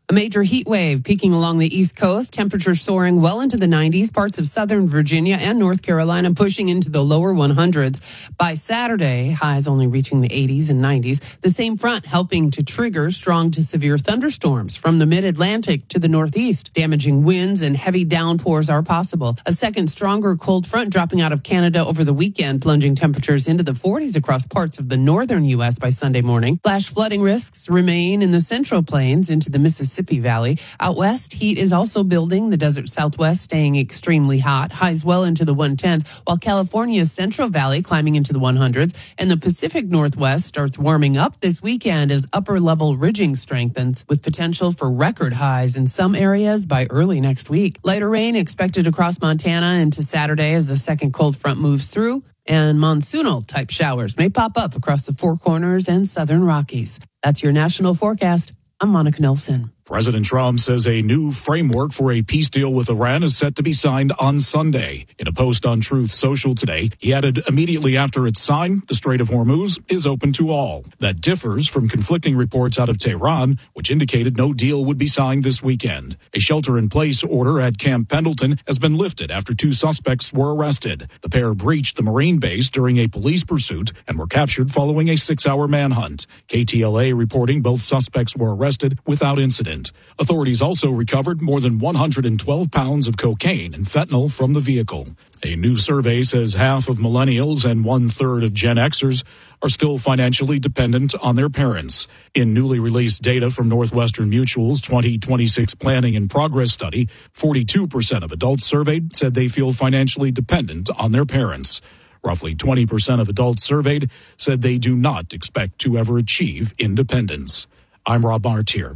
A major heat wave peaking along the East Coast, temperatures soaring well into the 90s, parts of southern Virginia and North Carolina pushing into the lower 100s. By Saturday, highs only reaching the 80s and 90s. The same front helping to trigger strong to severe thunderstorms from the mid-Atlantic to the northeast. Damaging winds and heavy downpours are possible. A second stronger cold front dropping out of Canada over the weekend, plunging temperatures into the 40s across parts of the northern U.S. by Sunday morning. Flash flooding risks remain in the central plains into the Mississippi Valley. Out west, heat is also building. The desert southwest staying extremely hot, highs well into the 110s, while California's Central Valley climbing into the 100s, and the Pacific Northwest starts warming up this weekend as upper-level ridging strengthens, with potential for record highs in some areas by early next week. Lighter rain expected across Montana into Saturday as the second cold front moves through, and monsoonal-type showers may pop up across the Four Corners and southern Rockies. That's your national forecast. I'm Monica Nelson. President Trump says a new framework for a peace deal with Iran is set to be signed on Sunday. In a post on Truth Social today, he added immediately after it's signed, the Strait of Hormuz is open to all. That differs from conflicting reports out of Tehran, which indicated no deal would be signed this weekend. A shelter-in-place order at Camp Pendleton has been lifted after two suspects were arrested. The pair breached the Marine base during a police pursuit and were captured following a 6-hour manhunt. KTLA reporting both suspects were arrested without incident. Authorities also recovered more than 112 pounds of cocaine and fentanyl from the vehicle. A new survey says half of millennials and 1/3 of Gen Xers are still financially dependent on their parents. In newly released data from Northwestern Mutual's 2026 Planning and Progress study, 42% of adults surveyed said they feel financially dependent on their parents. Roughly 20% of adults surveyed said they do not expect to ever achieve independence. I'm Rob Martier.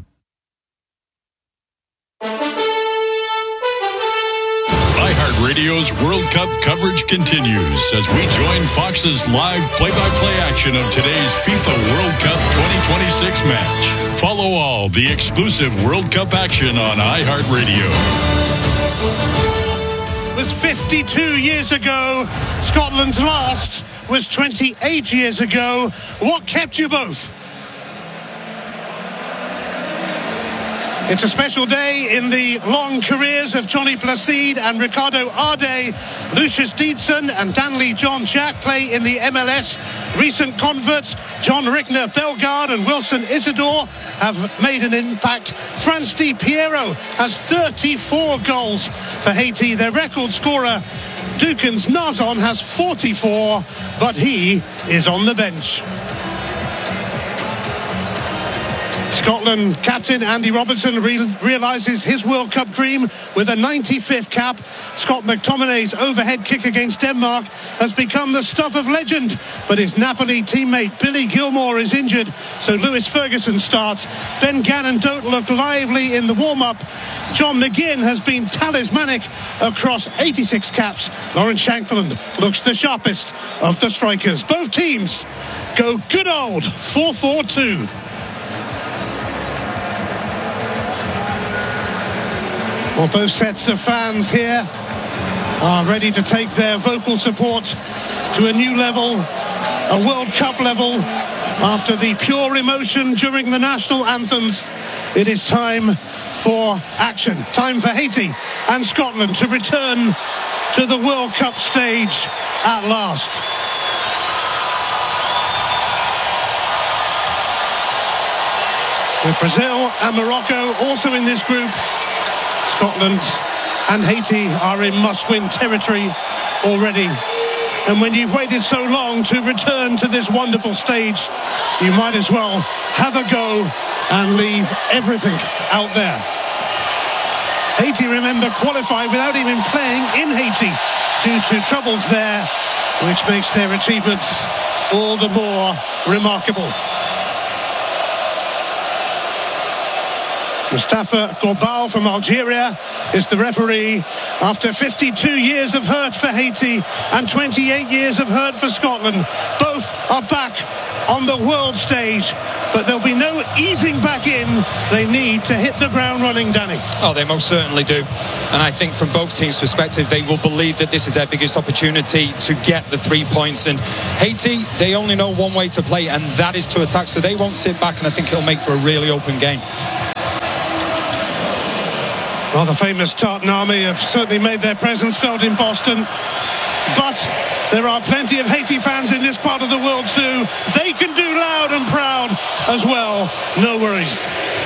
iHeartRadio's World Cup coverage continues as we join Fox's live play-by-play action of today's FIFA World Cup 2026 match. Follow all the exclusive World Cup action on iHeartRadio. It was 52 years ago. Scotland's last was 28 years ago. What kept you both? It's a special day in the long careers of Johnny Placide and Ricardo Ardé. Lucius Dietzen and Danley John Jack play in the MLS. Recent converts, John Rickner Bellegarde and Wilson Isidore, have made an impact. France Di Piero has 34 goals for Haiti. Their record scorer, Dukans Nazon, has 44, but he is on the bench. Scotland captain Andy Robertson realises his World Cup dream with a 95th cap. Scott McTominay's overhead kick against Denmark has become the stuff of legend, but his Napoli teammate Billy Gilmour is injured, so Lewis Ferguson starts. Ben Gannon don't look lively in the warm-up. John McGinn has been talismanic across 86 caps. Lawrence Shankland looks the sharpest of the strikers. Both teams go good old 4-4-2. Well, both sets of fans here are ready to take their vocal support to a new level, a World Cup level. After the pure emotion during the national anthems, it is time for action. Time for Haiti and Scotland to return to the World Cup stage at last. With Brazil and Morocco also in this group, Scotland and Haiti are in must-win territory already. And when you've waited so long to return to this wonderful stage, you might as well have a go and leave everything out there. Haiti, remember, qualified without even playing in Haiti due to troubles there, which makes their achievements all the more remarkable. Mustafa Gorbal from Algeria is the referee. After 52 years of hurt for Haiti and 28 years of hurt for Scotland, both are back on the world stage, but there'll be no easing back in. They need to hit the ground running, Danny. Oh, they most certainly do. And I think from both teams' perspectives, they will believe that this is their biggest opportunity to get the 3 points. And Haiti, they only know one way to play, and that is to attack. So they won't sit back, and I think it'll make for a really open game. Well, the famous Tartan Army have certainly made their presence felt in Boston. But there are plenty of Haiti fans in this part of the world too. They can do loud and proud as well. No worries.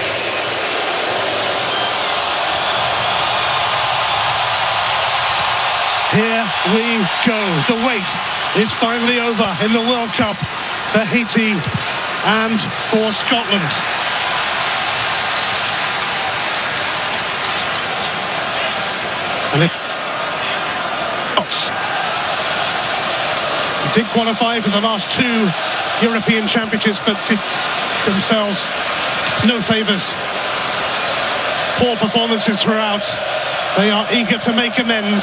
Here we go. The wait is finally over in the World Cup for Haiti and for Scotland. And it did qualify for the last two European Championships, but did themselves no favours. Poor performances throughout. They are eager to make amends.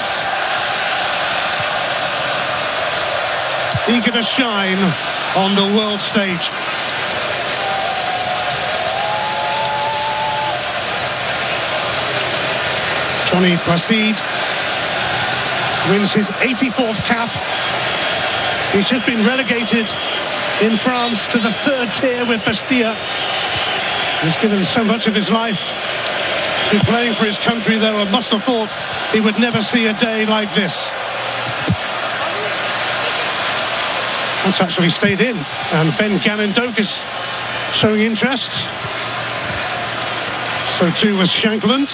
Eager to shine on the world stage. Johnny Placide wins his 84th cap. He's just been relegated in France to the third tier with Bastia. He's given so much of his life to playing for his country, though I must have thought he would never see a day like this. That's actually stayed in, and Ben Gannon-Doak is showing interest. So too was Shankland,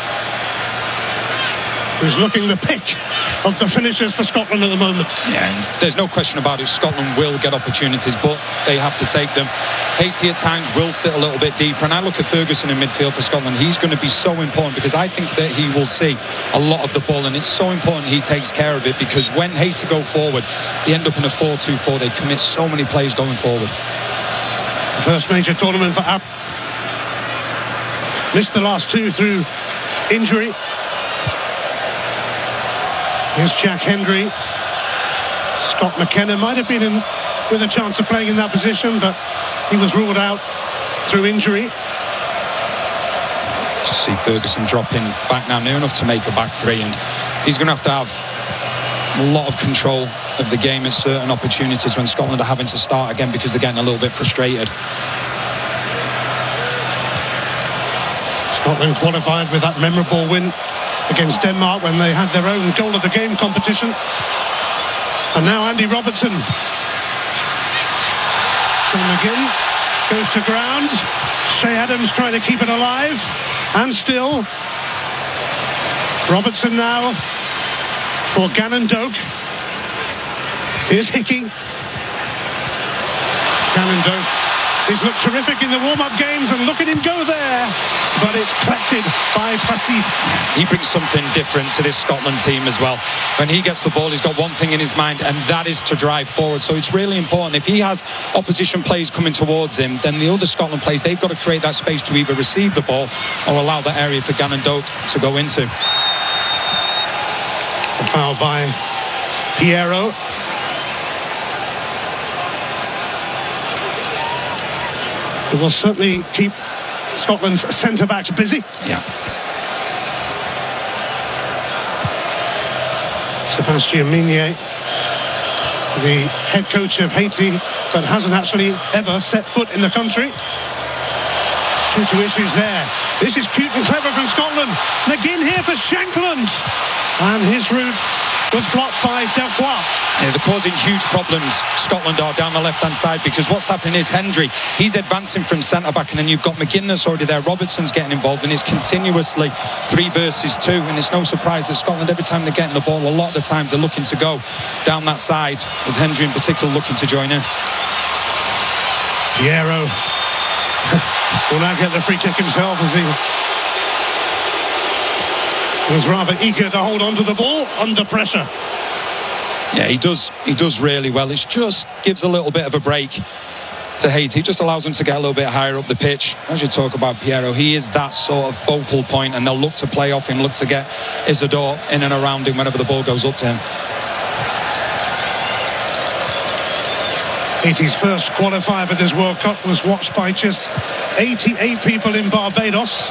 who's looking the pick of the finishers for Scotland at the moment. Yeah, and there's no question about it. Scotland will get opportunities, but they have to take them. Haiti at times will sit a little bit deeper, and I look at Ferguson in midfield for Scotland. He's going to be so important because I think that he will see a lot of the ball, and it's so important he takes care of it, because when Haiti go forward, they end up in a 4-2-4. They commit so many plays going forward. The first major tournament for missed the last two through injury. Here's Jack Hendry. Scott McKenna might have been in with a chance of playing in that position, but he was ruled out through injury. Just see Ferguson dropping back now, near enough to make a back three, and he's going to have a lot of control of the game at certain opportunities when Scotland are having to start again because they're getting a little bit frustrated. Scotland qualified with that memorable win against Denmark when they had their own goal of the game competition. And now Andy Robertson. Sean McGinn goes to ground. Shea Adams trying to keep it alive. And still Robertson now for Gannon-Doak. Here's Hickey. Gannon-Doak, he's looked terrific in the warm-up games, and look at him go there, but it's collected by Placide. He brings something different to this Scotland team as well. When he gets the ball, he's got one thing in his mind, and that is to drive forward. So it's really important. If he has opposition players coming towards him, then the other Scotland players, they've got to create that space to either receive the ball or allow that area for Gannon-Doak to go into. It's a foul by Piero. It will certainly keep Scotland's centre-backs busy. Yeah. Sébastien Mignet, the head coach of Haiti, but hasn't actually ever set foot in the country. Due to issues there. This is cute and clever from Scotland. McGinn here for Shankland. And his route was blocked by Delcroix. Yeah, they're causing huge problems, Scotland are, down the left-hand side, because what's happening is Hendry, he's advancing from centre-back, and then you've got McGinn that's already there. Robertson's getting involved, and it's continuously 3 versus 2, and it's no surprise that Scotland, every time they're getting the ball, a lot of the times they're looking to go down that side, with Hendry in particular looking to join in. Piero will now get the free kick himself, as he was rather eager to hold on to the ball under pressure. Yeah, he does really well. It just gives a little bit of a break to Haiti. It just allows them to get a little bit higher up the pitch. As you talk about Piero, he is that sort of focal point, and they'll look to play off him, look to get Isidore in and around him whenever the ball goes up to him. Haiti's first qualifier for this World Cup was watched by just 88 people in Barbados.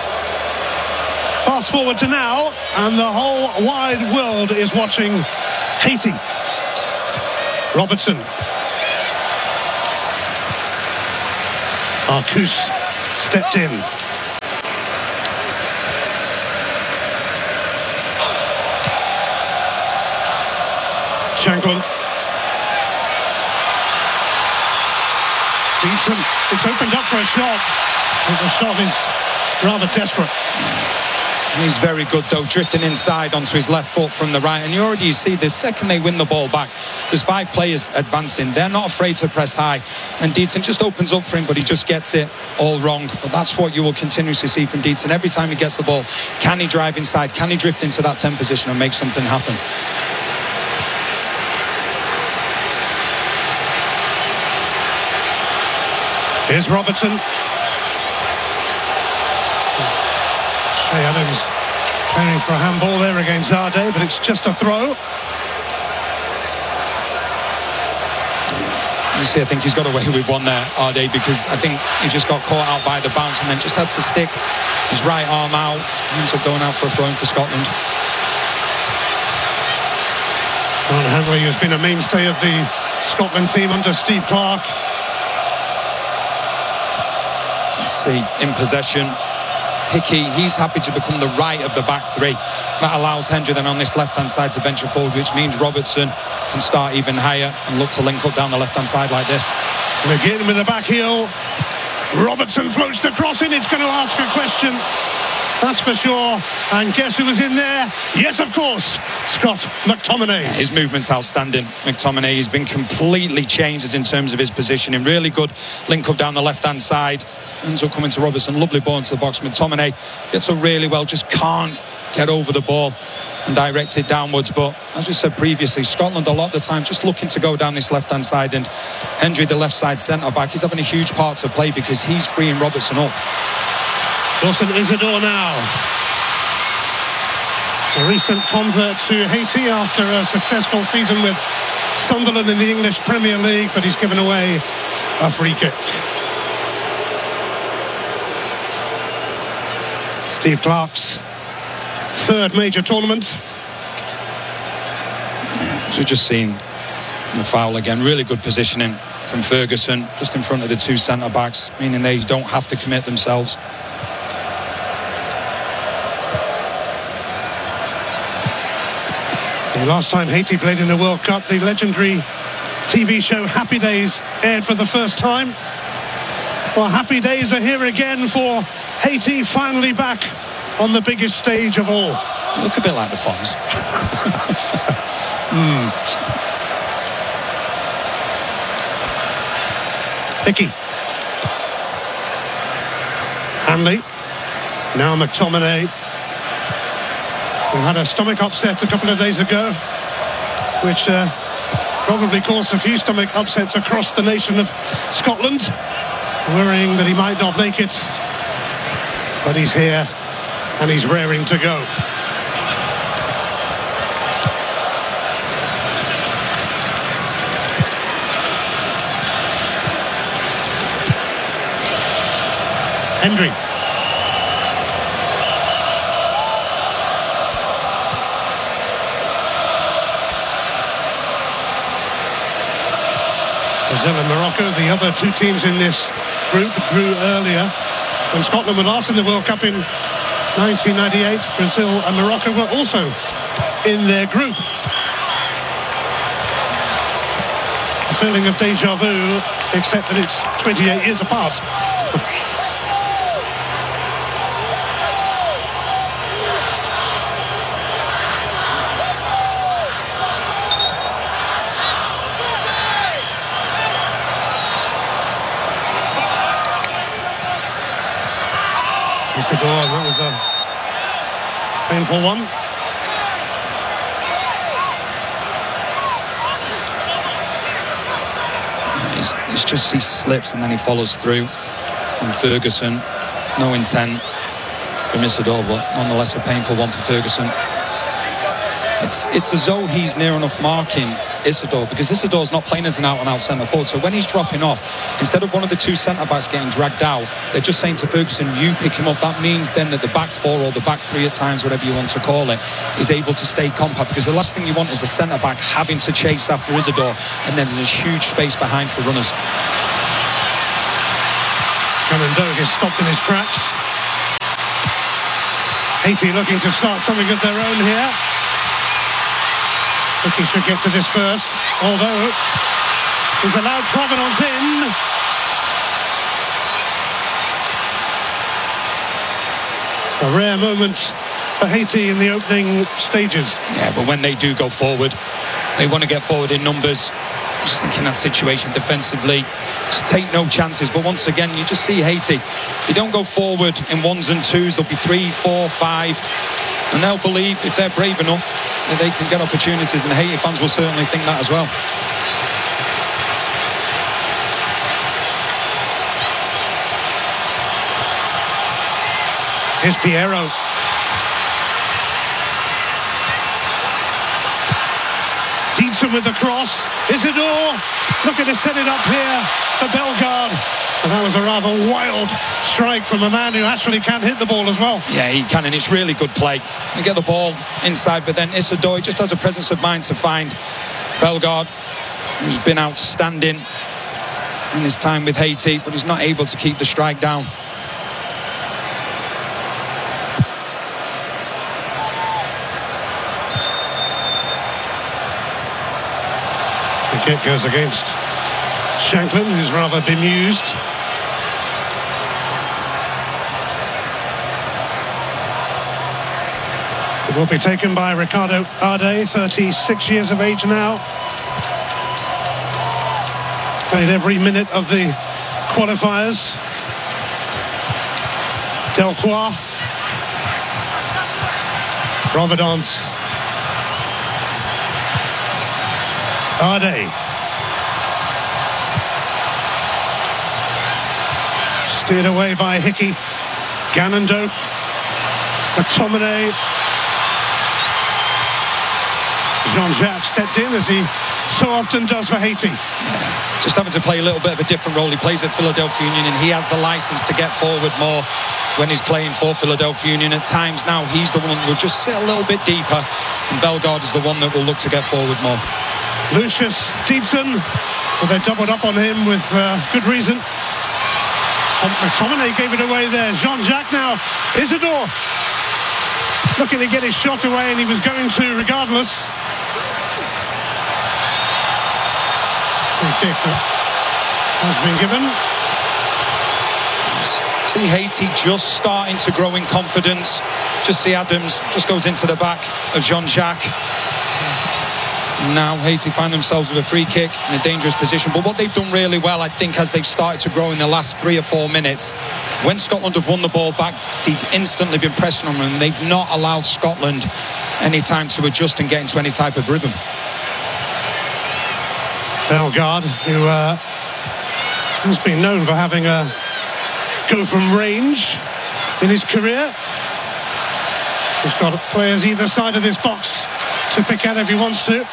Fast forward to now, and the whole wide world is watching Haiti. Robertson. Arcus stepped in. Shankland. Decent. It's opened up for a shot, but the shot is rather desperate. He's very good though, drifting inside onto his left foot from the right, and you see the second they win the ball back, there's 5 players advancing. They're not afraid to press high, and Deaton just opens up for him, but he just gets it all wrong. But that's what you will continuously see from Deaton every time he gets the ball. Can he drive inside? Can he drift into that 10 position and make something happen? Here's Robertson. Shea Adams clearing for a handball there against Ardé, but it's just a throw. You see, I think he's got away with one there, Ardé, because I think he just got caught out by the bounce and then just had to stick his right arm out. He ends up going out for a throw-in for Scotland. Ron Hanley has been a mainstay of the Scotland team under Steve Clarke. Let's see, in possession. Hickey, he's happy to become the right of the back 3. That allows Hendry then on this left-hand side to venture forward, which means Robertson can start even higher and look to link up down the left-hand side like this. McGinn with the back heel. Robertson floats the cross in. It's going to ask a question, that's for sure. And guess who was in there? Yes, of course, Scott McTominay. His movement's outstanding. McTominay has been completely changed in terms of his positioning. Really good link up down the left-hand side. Ends up coming to Robertson. Lovely ball into the box. McTominay gets it really well, just can't get over the ball and direct it downwards. But as we said previously, Scotland a lot of the time just looking to go down this left-hand side, and Hendry, the left side centre-back, he's having a huge part to play because he's freeing Robertson up. Wilson Isidore now. A recent convert to Haiti after a successful season with Sunderland in the English Premier League, but he's given away a free kick. Steve Clarke's 3rd major tournament. So we've just seen the foul again. Really good positioning from Ferguson, just in front of the 2 centre-backs, meaning they don't have to commit themselves. The last time Haiti played in the World Cup, the legendary TV show Happy Days aired for the first time. Well, happy days are here again for Haiti, finally back on the biggest stage of all. You look a bit like the Fonz. Hickey. Hanley. Now McTominay, who had a stomach upset a couple of days ago, which probably caused a few stomach upsets across the nation of Scotland, worrying that he might not make it. But he's here and he's raring to go. Hendry. Brazil and Morocco, the other 2 teams in this group, drew earlier. When Scotland were last in the World Cup in 1998, Brazil and Morocco were also in their group. A feeling of deja vu, except that it's 28 years apart. Isidore, that was a painful one. It's just he slips and then he follows through. And Ferguson, no intent from Isidore, but nonetheless a painful one for Ferguson. It's as though he's near enough marking Isidore, because Isidore's not playing as an out-and-out centre forward. So when he's dropping off, instead of one of the 2 centre-backs getting dragged out, they're just saying to Ferguson, you pick him up. That means then that the back 4 or the back 3 at times, whatever you want to call it, is able to stay compact, because the last thing you want is a centre-back having to chase after Isidore, and then there's a huge space behind for runners. Cannon is stopped in his tracks. Haiti looking to start something of their own here. Hickey should get to this first, although he's allowed Providence in. A rare moment for Haiti in the opening stages. Yeah, but when they do go forward, they want to get forward in numbers. Just thinking that situation defensively, just take no chances. But once again, you just see Haiti. They don't go forward in ones and twos. There'll be 3, 4, 5. And they'll believe, if they're brave enough, that they can get opportunities. And the Haiti fans will certainly think that as well. Here's Piero. Dietzen with the cross. Isidore looking to set it up here for Bellegarde. And that was a rather wild strike from a man who actually can hit the ball as well. Yeah, he can, and it's really good play. They get the ball inside, but then Isidore just has a presence of mind to find Bellegarde, who's been outstanding in his time with Haiti, but he's not able to keep the strike down. The kick goes against Shanklin, who's rather bemused. It will be taken by Ricardo Ade, 36 years of age now. Played every minute of the qualifiers. Delcroix. Providence. Ade. Steered away by Hickey. Ganondorf. McTominay. Jean-Jacques stepped in, as he so often does for Haiti. Just having to play a little bit of a different role. He plays at Philadelphia Union, and he has the license to get forward more when he's playing for Philadelphia Union. At times now, he's the one that will just sit a little bit deeper, and Bellegarde is the one that will look to get forward more. Lucius Dietzen, well, they doubled up on him with good reason. McTominay gave it away there. Jean-Jacques now. Isidore looking to get his shot away, and he was going to regardless. Free kick has been given. See Haiti just starting to grow in confidence. Just see Adams just goes into the back of Jean-Jacques. Now Haiti find themselves with a free kick in a dangerous position. But what they've done really well, I think, as they've started to grow in the last 3 or 4 minutes, when Scotland have won the ball back, they've instantly been pressing on them, and they've not allowed Scotland any time to adjust and get into any type of rhythm. Bellegarde, who has been known for having a go from range in his career. He's got players either side of this box to pick at if he wants to.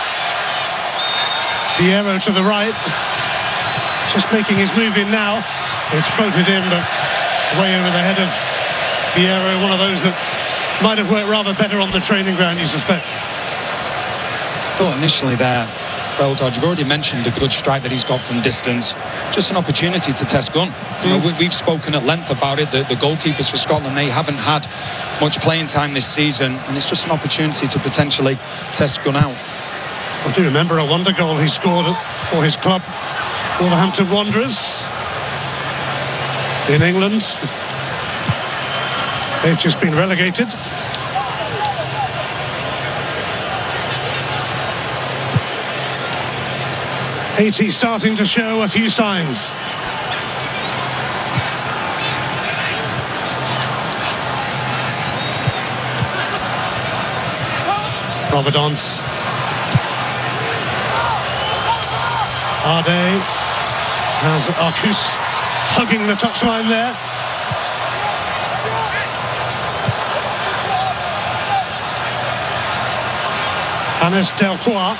Piero to the right, just making his move in now. It's floated in, but way over the head of Piero, one of those that might have worked rather better on the training ground, you suspect. I thought initially there, Bellegarde, you've already mentioned the good strike that he's got from distance. Just an opportunity to test gun. You know, we've spoken at length about it. The goalkeepers for Scotland, they haven't had much playing time this season, and it's just an opportunity to potentially test gun out. I do remember a wonder goal he scored for his club, Wolverhampton Wanderers, in England. They've just been relegated. Haiti starting to show a few signs. Providence. Ade has Arcus hugging the touchline there. Hannes Delcroix.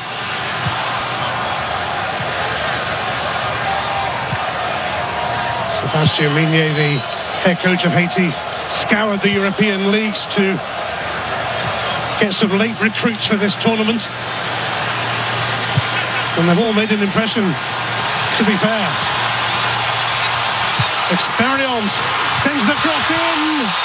Sébastien Migné, the head coach of Haiti, scoured the European leagues to get some late recruits for this tournament. And they've all made an impression, to be fair. Experience sends the cross in.